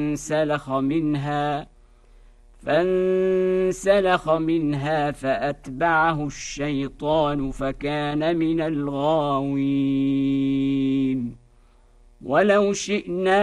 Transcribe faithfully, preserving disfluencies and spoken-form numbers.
فانسلخ منها فانسلخ منها فأتبعه الشيطان فكان من الغاوين ولو شئنا